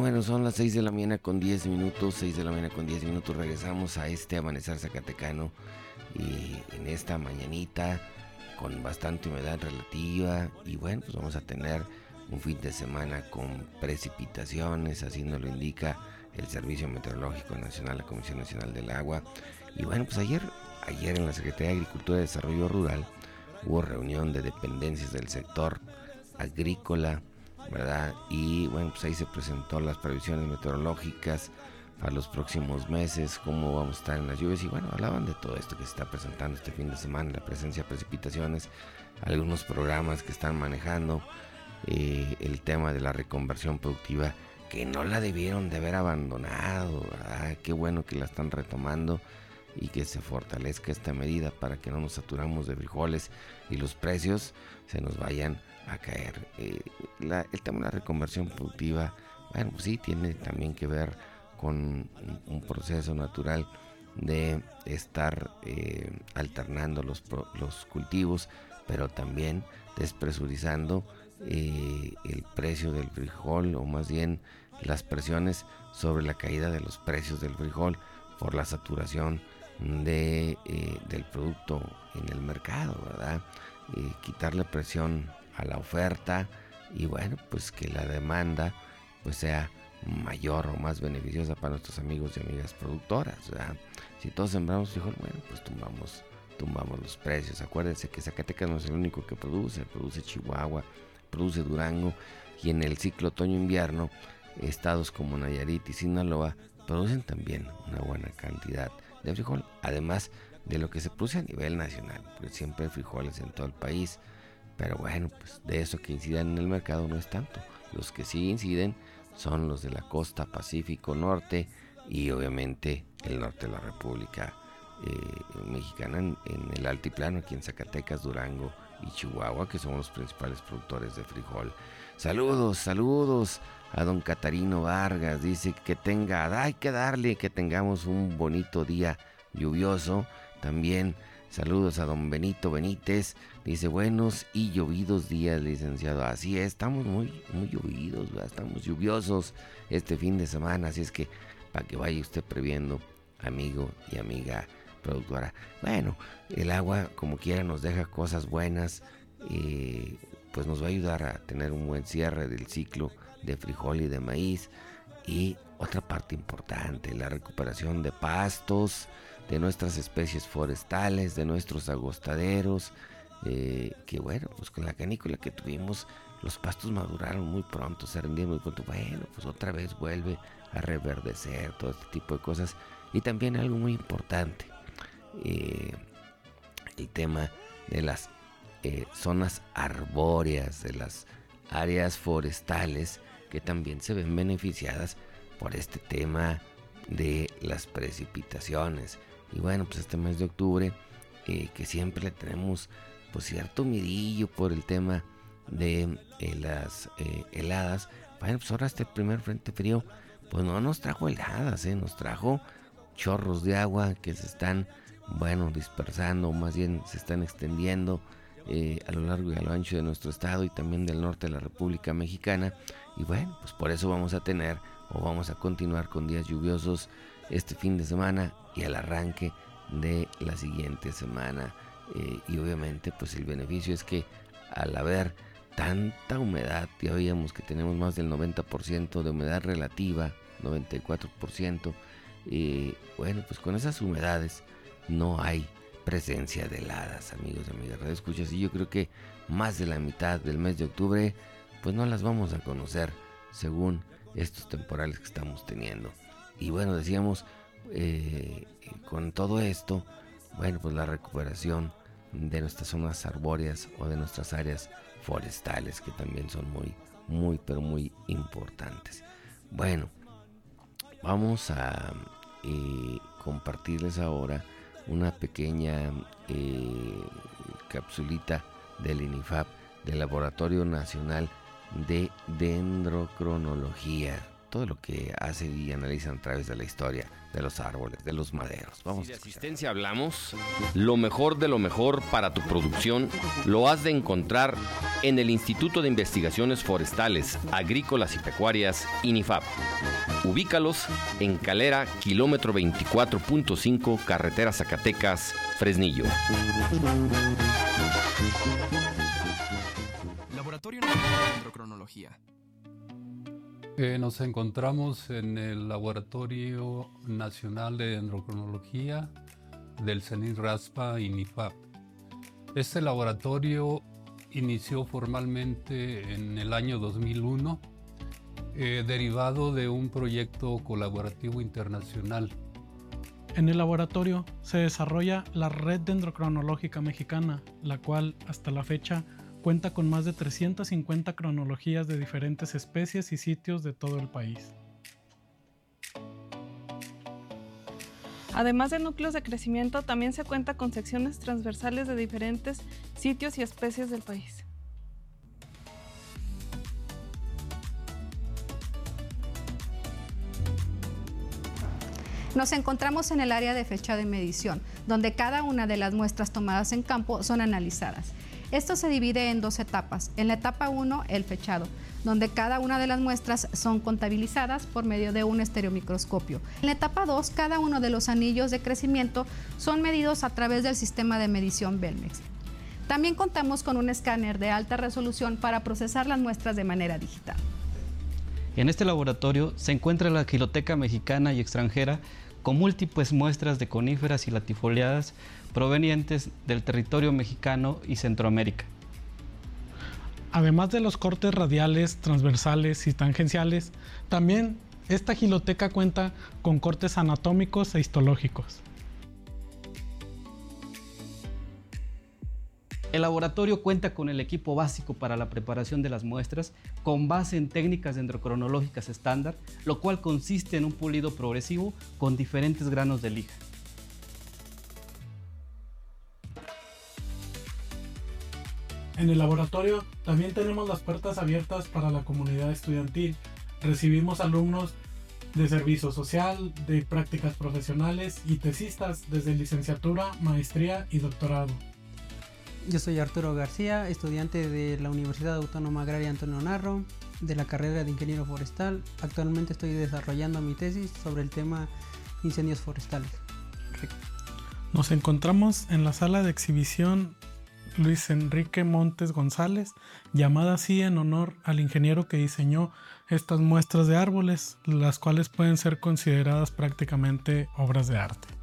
bueno, son las 6 de la mañana con 10 minutos, 6 de la mañana con 10 minutos, regresamos a este amanecer zacatecano y en esta mañanita con bastante humedad relativa y bueno, pues vamos a tener un fin de semana con precipitaciones, así nos lo indica el Servicio Meteorológico Nacional, la Comisión Nacional del Agua. Y bueno, pues ayer en la Secretaría de Agricultura y Desarrollo Rural hubo reunión de dependencias del sector agrícola, ¿verdad? Y bueno, pues ahí se presentó las previsiones meteorológicas para los próximos meses, cómo vamos a estar en las lluvias y bueno, hablaban de todo esto que se está presentando este fin de semana, la presencia de precipitaciones, algunos programas que están manejando, el tema de la reconversión productiva, que no la debieron de haber abandonado, ¿verdad? Qué bueno que la están retomando y que se fortalezca esta medida para que no nos saturamos de frijoles y los precios se nos vayan a caer. El tema de la reconversión productiva, bueno, pues sí, tiene también que ver con un proceso natural de estar alternando los cultivos, pero también despresurizando el precio del frijol, o más bien las presiones sobre la caída de los precios del frijol por la saturación del producto en el mercado, ¿verdad? Quitarle presión a la oferta y bueno, pues que la demanda pues sea mayor o más beneficiosa para nuestros amigos y amigas productoras, ¿verdad? Si todos sembramos frijol, bueno, pues tumbamos los precios. Acuérdense que Zacatecas no es el único que produce Chihuahua, produce Durango, y en el ciclo otoño-invierno estados como Nayarit y Sinaloa producen también una buena cantidad de frijol, además de lo que se produce a nivel nacional, porque siempre hay frijoles en todo el país, pero bueno, pues de eso que inciden en el mercado no es tanto. Los que sí inciden son los de la costa Pacífico Norte y obviamente el norte de la República Mexicana, en el altiplano, aquí en Zacatecas, Durango y Chihuahua, que son los principales productores de frijol. Saludos a don Catarino Vargas, dice que hay que darle, que tengamos un bonito día lluvioso. También saludos a don Benito Benítez, dice buenos y llovidos días, licenciado. Así es, estamos muy llovidos, ¿verdad? Estamos lluviosos este fin de semana, así es que para que vaya usted previendo, amigo y amiga productora. Bueno, el agua como quiera nos deja cosas buenas, pues nos va a ayudar a tener un buen cierre del ciclo de frijol y de maíz. Y otra parte importante, la recuperación de pastos, de nuestras especies forestales, de nuestros agostaderos, que bueno, pues con la canícula que tuvimos, los pastos maduraron muy pronto, se rindieron muy pronto. Bueno, pues otra vez vuelve a reverdecer todo este tipo de cosas. Y también algo muy importante, el tema de las zonas arbóreas, de las áreas forestales, que también se ven beneficiadas por este tema de las precipitaciones. Y bueno, pues este mes de octubre, que siempre le tenemos pues cierto miedillo por el tema de las heladas. Bueno, pues ahora este primer frente frío pues no nos trajo heladas, nos trajo chorros de agua que se están, bueno, dispersando, más bien se están extendiendo a lo largo y a lo ancho de nuestro estado y también del norte de la República Mexicana. Y bueno, pues por eso vamos a continuar con días lluviosos este fin de semana y al arranque de la siguiente semana. Y obviamente pues el beneficio es que al haber tanta humedad, ya veíamos que tenemos más del 90% de humedad relativa, 94%, bueno, pues con esas humedades no hay presencia de heladas, amigos y amigas radio escuchas, y yo creo que más de la mitad del mes de octubre pues no las vamos a conocer según estos temporales que estamos teniendo. Y bueno, decíamos, con todo esto, bueno, pues la recuperación de nuestras zonas arbóreas o de nuestras áreas forestales, que también son pero muy importantes. Bueno, vamos a compartirles ahora una pequeña capsulita del INIFAP, del Laboratorio Nacional de Dendrocronología. todo lo que hacen y analizan a través de la historia de los árboles, de los maderos. Vamos. Si de asistencia hablamos, lo mejor de lo mejor para tu producción lo has de encontrar en el Instituto de Investigaciones Forestales, Agrícolas y Pecuarias, INIFAP. Ubícalos en Calera, kilómetro 24.5, carretera Zacatecas, Fresnillo. Laboratorio Nacional de Dendrocronología. Nos encontramos en el Laboratorio Nacional de Dendrocronología del CENIR-RASPA INIFAP. Este laboratorio inició formalmente en el año 2001, derivado de un proyecto colaborativo internacional. En el laboratorio se desarrolla la Red Dendrocronológica Mexicana, la cual hasta la fecha cuenta con más de 350 cronologías de diferentes especies y sitios de todo el país. Además de núcleos de crecimiento, también se cuenta con secciones transversales de diferentes sitios y especies del país. Nos encontramos en el área de fechado y medición, donde cada una de las muestras tomadas en campo son analizadas. Esto se divide en dos etapas. En la etapa 1, el fechado, donde cada una de las muestras son contabilizadas por medio de un estereomicroscopio. En la etapa 2, cada uno de los anillos de crecimiento son medidos a través del sistema de medición Belmex. También contamos con un escáner de alta resolución para procesar las muestras de manera digital. En este laboratorio se encuentra la Giloteca mexicana y extranjera con múltiples muestras de coníferas y latifoliadas provenientes del territorio mexicano y Centroamérica. Además de los cortes radiales, transversales y tangenciales, también esta giloteca cuenta con cortes anatómicos e histológicos. El laboratorio cuenta con el equipo básico para la preparación de las muestras con base en técnicas dendrocronológicas estándar, lo cual consiste en un pulido progresivo con diferentes granos de lija. En el laboratorio también tenemos las puertas abiertas para la comunidad estudiantil. Recibimos alumnos de servicio social, de prácticas profesionales y tesistas desde licenciatura, maestría y doctorado. Yo soy Arturo García, estudiante de la Universidad Autónoma Agraria Antonio Narro, de la carrera de Ingeniero Forestal. Actualmente estoy desarrollando mi tesis sobre el tema incendios forestales. Nos encontramos en la sala de exhibición Luis Enrique Montes González, llamada así en honor al ingeniero que diseñó estas muestras de árboles, las cuales pueden ser consideradas prácticamente obras de arte.